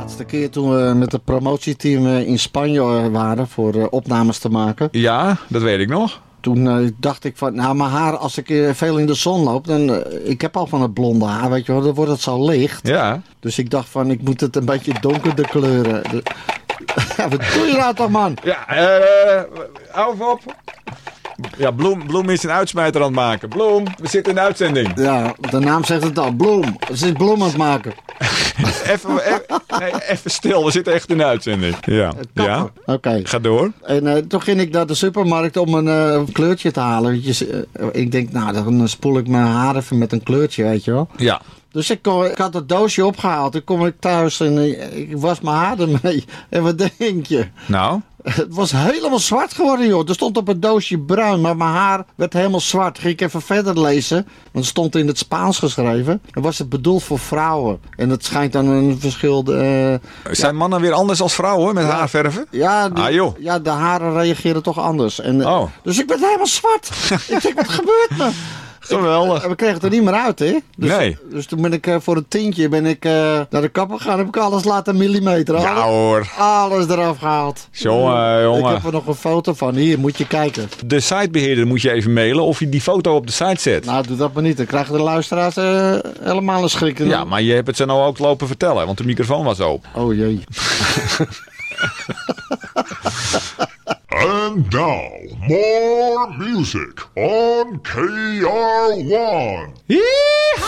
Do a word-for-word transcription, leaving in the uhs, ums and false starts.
laatste keer toen we met het promotieteam in Spanje waren voor uh, opnames te maken. Ja, dat weet ik nog. Toen uh, dacht ik van, nou mijn haar, als ik uh, veel in de zon loop, dan, uh, ik heb al van het blonde haar, weet je wel, dan wordt het zo licht. Ja. Dus ik dacht van, ik moet het een beetje donkerder kleuren. De, wat doe je nou toch, man? Ja, eh, hou even op. Ja, Bloem, Bloem is een uitsmijter aan het maken. Bloem, we zitten in de uitzending. Ja, de naam zegt het al, Bloem. Ze is Bloem aan het maken. Even, even, nee, even stil, we zitten echt in de uitzending. Ja, ja. Oké. Okay. Ga door. En uh, toen ging ik naar de supermarkt om een uh, kleurtje te halen. Weet je, uh, ik denk, nou, dan spoel ik mijn haar even met een kleurtje, weet je wel. Ja. Dus ik, kom, ik had het doosje opgehaald. Toen kom ik thuis en uh, ik was mijn haar ermee. En wat denk je? Nou? Het was helemaal zwart geworden, joh. Er stond op het doosje bruin, maar mijn haar werd helemaal zwart. Ging ik even verder lezen, want het stond in het Spaans geschreven. En was het bedoeld voor vrouwen. En dat schijnt dan een verschil... Uh, Zijn ja. mannen weer anders als vrouwen met ja. haarverven? Ja, die, ah, joh. ja, de haren reageren toch anders. En, oh. Dus ik ben helemaal zwart. Ik denk, wat gebeurt me? Geweldig. Ik, we kregen het er niet meer uit, hè? Dus, nee. Dus toen ben ik uh, voor een tientje ben ik, uh, naar de kapper gegaan. Heb ik alles laten millimeteren. Ja, alles, hoor. Alles eraf gehaald. Jongen, jongen. Ik heb er nog een foto van. Hier, moet je kijken. De sitebeheerder moet je even mailen of je die foto op de site zet. Nou, doe dat maar niet. Dan krijgen de luisteraars uh, helemaal een schrik. Ja, maar je hebt het ze nou ook lopen vertellen, want de microfoon was open. Oh jee. And now, more music on K R one. Yeehaw!